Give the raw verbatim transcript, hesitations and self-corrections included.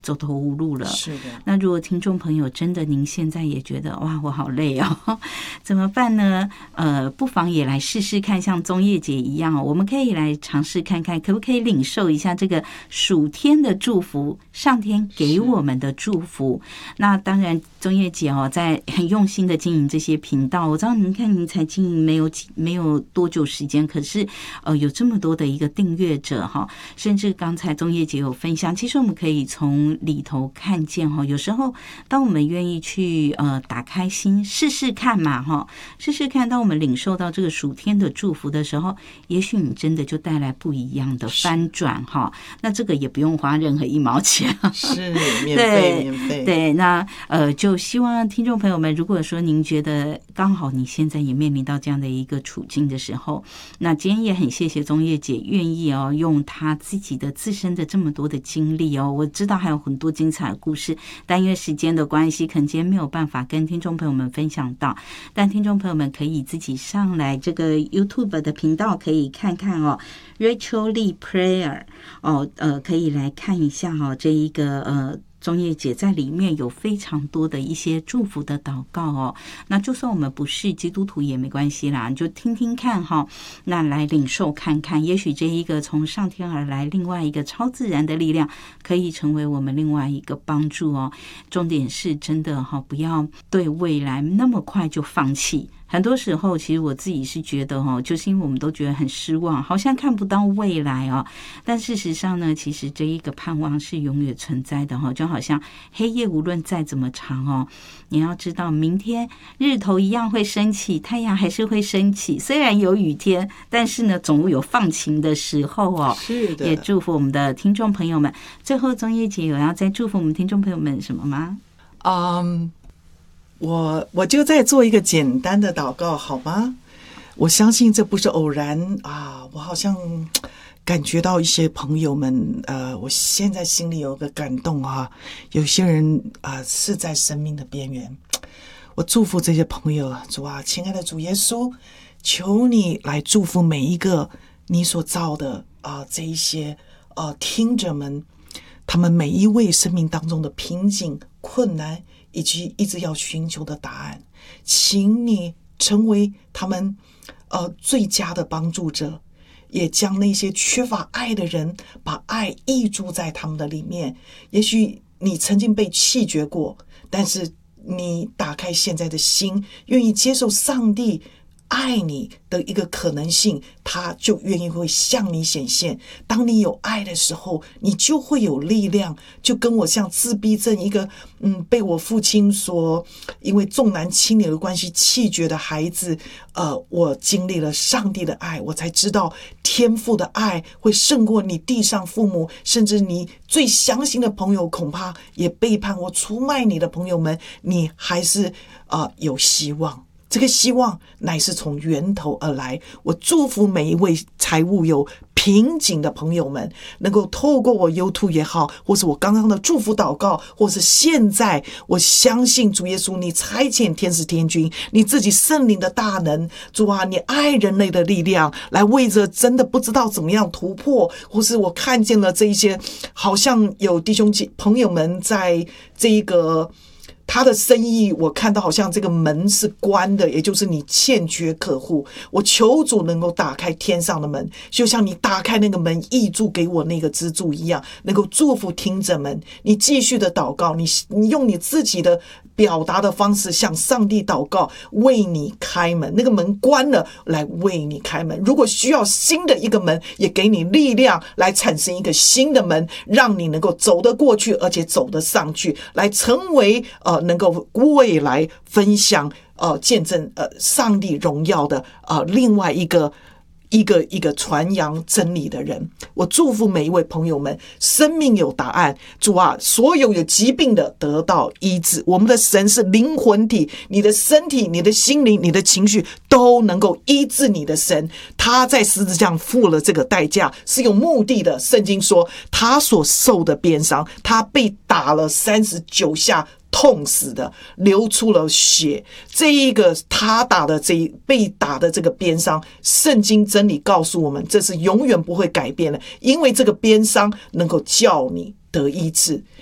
走投无路了。 是的。 那如果听众朋友真的您现在也觉得哇我好累哦，怎么办呢？呃，不妨也来试试看，像宗叶姐一样哦，我们可以来尝试看看，可不可以领受一下这个属天的祝福，上天给我们的祝福。那当然，宗叶姐哦，在很用心的经营这些频道，我知道您看您才经营没有几没有多久时间，可是呃有这么多的一个订阅者哈，甚至刚才宗叶姐有分享，其实我们可以从里头看见哈，有时候当我们愿意去呃打开心试试看嘛哈，试试看，当我们领受到这个属天的祝福的时候，也许你真的就带来不一样的翻转哈。那这个也不用花任何一毛钱， 是免费免费。 对，那呃就希望听众朋友们，如果说您觉得刚好你现在也面临到这样的一个处境的时候，那今天也很谢谢宗叶姐愿意哦用她自己的自身的这么多的经历哦，我知道还有很多精彩的故事，但因为时间的关系，可能今天没有办法跟听众朋友们分享到，但听众朋友们可以自己上来这个 YouTube 的频道可以看看哦 Rachel Lee Prayer 哦，呃，可以来看一下哦，这一个呃宗叶姐在里面有非常多的一些祝福的祷告哦，那就算我们不是基督徒也没关系啦，你就听听看哈，那来领受看看，也许这一个从上天而来另外一个超自然的力量可以成为我们另外一个帮助哦。重点是真的哈，不要对未来那么快就放弃。很多时候其实我自己是觉得哈，就是因为我们都觉得很失望，好像看不到未来哦，但事实上呢，其实这一个盼望是永远存在的哈，就好像黑夜无论再怎么长哦，你要知道明天日头一样会升起，太阳还是会升起，虽然有雨天，但是呢总有放晴的时候哦。 是的。 也祝福我们的听众朋友们。最后宗叶姐有要再祝福我们听众朋友们什么吗？ 嗯、um我我就再做一个简单的祷告好吗？我相信这不是偶然啊！我好像感觉到一些朋友们，呃，我现在心里有个感动啊，有些人啊、呃、是在生命的边缘。我祝福这些朋友，主啊，亲爱的主耶稣，求你来祝福每一个你所造的啊、呃、这一些呃听者们，他们每一位生命当中的瓶颈、困难。以及一直要寻求的答案，请你成为他们呃最佳的帮助者，也将那些缺乏爱的人把爱溢注在他们的里面。也许你曾经被弃绝过，但是你打开现在的心，愿意接受上帝爱你的一个可能性，他就愿意会向你显现。当你有爱的时候，你就会有力量，就跟我像自闭症一个嗯被我父亲所因为重男轻女的关系弃绝的孩子，呃，我经历了上帝的爱，我才知道天父的爱会胜过你地上父母，甚至你最相信的朋友恐怕也背叛我出卖你的朋友们，你还是呃有希望。这个希望乃是从源头而来。我祝福每一位财务有瓶颈的朋友们，能够透过我 YouTube 也好，或是我刚刚的祝福祷告，或是现在我相信主耶稣，你差遣天使天军，你自己圣灵的大能，主啊，你爱人类的力量，来为着真的不知道怎么样突破，或是我看见了这一些好像有弟兄朋友们在这一个他的生意，我看到好像这个门是关的，也就是你欠缺客户。我求主能够打开天上的门，就像你打开那个门溢注给我那个支柱一样，能够祝福听者们。你继续的祷告，你你用你自己的表达的方式向上帝祷告，为你开门。那个门关了，来为你开门。如果需要新的一个门，也给你力量来产生一个新的门，让你能够走得过去，而且走得上去，来成为呃能够未来分享呃见证呃上帝荣耀的呃另外一个一个一个传扬真理的人。我祝福每一位朋友们，生命有答案。主啊，所有有疾病的得到医治。我们的神是灵魂体，你的身体、你的心灵、你的情绪都能够医治你的神。他在十字架上付了这个代价，是有目的的。圣经说，他所受的鞭伤，他被打了三十九下，痛死的，流出了血。这一个他打的这一被打的这个鞭伤，圣经真理告诉我们，这是永远不会改变的，因为这个鞭伤能够叫你得医治。